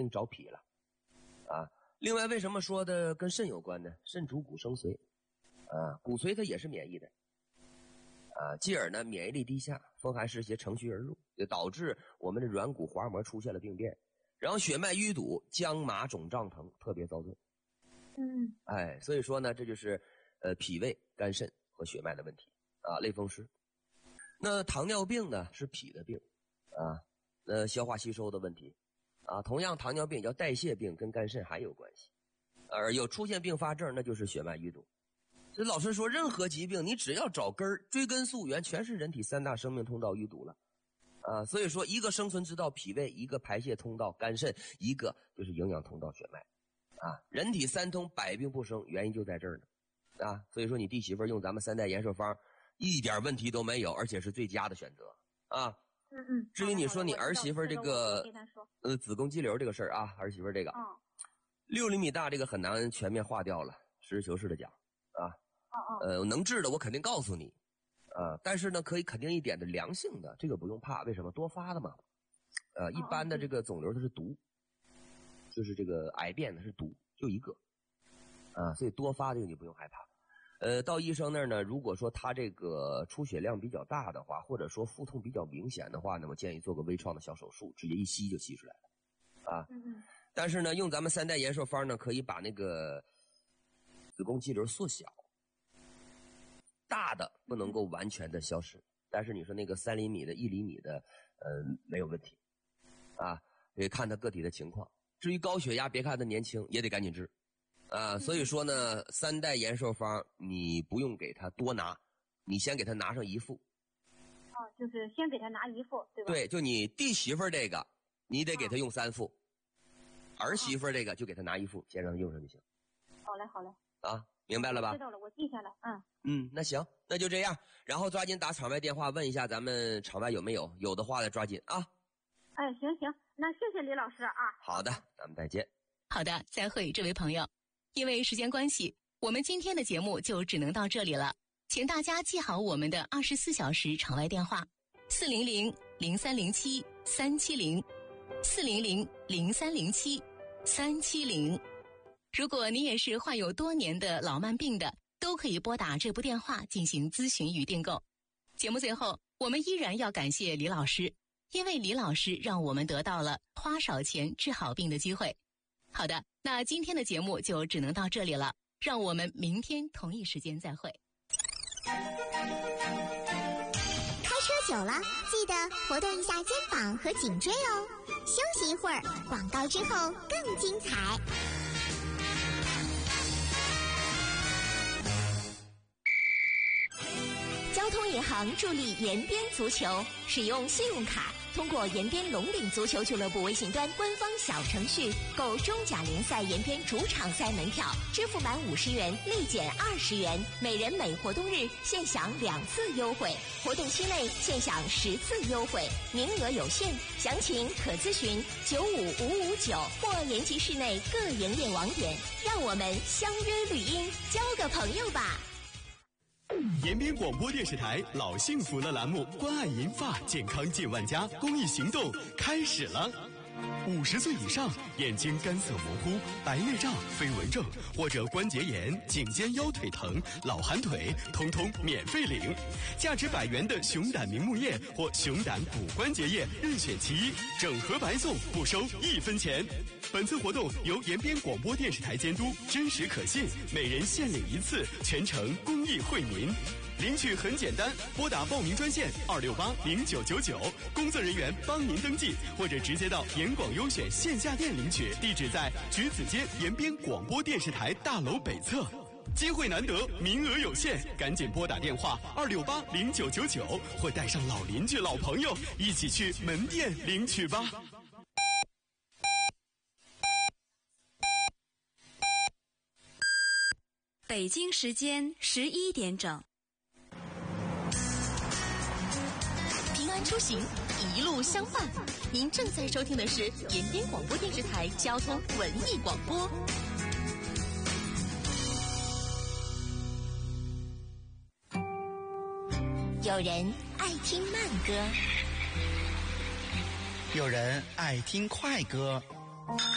定找脾了啊。另外为什么说的跟肾有关呢？肾主骨生髓啊，骨髓它也是免疫的啊，继而呢免疫力低下，风寒湿邪乘虚而入，就导致我们的软骨滑膜出现了病变，然后血脉淤堵、僵麻肿胀疼，特别遭罪。所以说呢，这就是脾胃、肝肾和血脉的问题啊，类风湿。那糖尿病呢是脾的病啊，消化吸收的问题啊，同样糖尿病叫代谢病，跟肝肾还有关系，而有出现并发症，那就是血脉淤堵。所以老师说，任何疾病你只要找根儿，追根溯源，全是人体三大生命通道淤堵了啊。所以说，一个生存之道脾胃，一个排泄通道肝肾，一个就是营养通道血脉啊。人体三通，百病不生，原因就在这儿呢啊。所以说，你弟媳妇用咱们3代延寿方，一点问题都没有，而且是最佳的选择啊。至于你说你儿媳妇这个子宫肌瘤这个事儿啊，儿媳妇这个6厘米大，这个很难全面化掉了，实事求是的讲啊。能治的我肯定告诉你啊，但是呢可以肯定一点的良性的这个不用怕，为什么？多发的嘛。一般的这个肿瘤它是毒，就是这个癌变的是毒，就一个啊，所以多发这个你不用害怕。到医生那儿呢，如果说他这个出血量比较大的话，或者说腹痛比较明显的话，那么建议做个微创的小手术，直接一吸就吸出来了啊。但是呢，用咱们3代延寿方呢，可以把那个子宫肌瘤缩小，大的不能够完全的消失，但是你说那个3厘米的、1厘米的，没有问题啊，得看他个体的情况。至于高血压，别看他年轻，也得赶紧治啊。所以说呢，3代延寿方你不用给他多拿，你先给他拿上1副。 就是先给他拿1副，对吧？ 对，就你弟媳妇这个，你得给他用3副，儿媳妇这个就给他拿1副，先让他用上就行。 好嘞啊，明白了吧？ 知道了，我记下来。 那行，那就这样，然后抓紧打场外电话问一下咱们场外有没有，有的话再抓紧啊。 行，那谢谢李老师啊。 好的，咱们再见。 好的，再会，这位朋友。因为时间关系，我们今天的节目就只能到这里了，请大家记好我们的24小时场外电话：400-0307-370，400-0307-370。如果你也是患有多年的老慢病的，都可以拨打这部电话进行咨询与订购。节目最后，我们依然要感谢李老师，因为李老师让我们得到了花少钱治好病的机会。好的，那今天的节目就只能到这里了，让我们明天同一时间再会。 开车久了，记得活动一下肩膀和颈椎哦。休息一会儿，广告之后更精彩。交通银行助力延边足球，使用信用卡通过延边龙岭足球俱乐部微信端官方小程序购中甲联赛延边主场赛门票，支付满50元立减20元，每人每活动日限享2次优惠，活动期内限享10次优惠，名额有限，详情可咨询95559或延吉市内各营业网点。让我们相约绿荫，交个朋友吧。 延边广播电视台老幸福了栏目，关爱银发，健康近万家公益行动开始了。50岁以上眼睛干涩模糊、白内障、飞蚊症或者关节炎、颈肩腰腿疼、老寒腿，通通免费领。价值100元的熊胆明目液或熊胆骨关节液任选其一，整盒白送，不收1分钱。本次活动由延边广播电视台监督，真实可信，每人限领1次，全程公益惠民。领取很简单，拨打报名专线2680999，工作人员帮您登记，或者直接到延广优选线下店领取，地址在橘子街延边广播电视台大楼北侧。机会难得，名额有限，赶紧拨打电话2680999，或带上老邻居、老朋友一起去门店领取吧。 北京时间11点整。 平安出行，一路相伴。您正在收听的是延边广播电视台交通文艺广播。 有人爱听慢歌， 有人爱听快歌。